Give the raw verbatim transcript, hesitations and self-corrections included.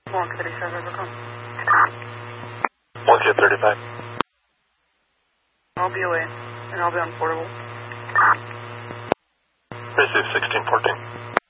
one thirty-seven, overcome. one K thirty-five. I'll be away, and I'll be on portable. Receive sixteen fourteen.